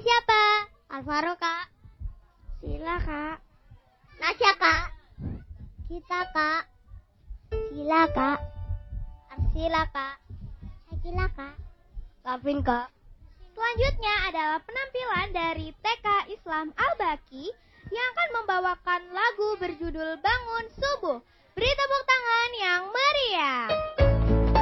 siapa? Alvaro, Kak. Sila, Kak. Nasya, Kak. Kita, Kak. Sila, Kak. Arsila, Kak. Sakila, Kak. Kavin, Kak. Selanjutnya adalah penampilan dari TK Islam Al-Baqi yang akan membawakan lagu berjudul Bangun Subuh. Beri tepuk tangan yang meriah.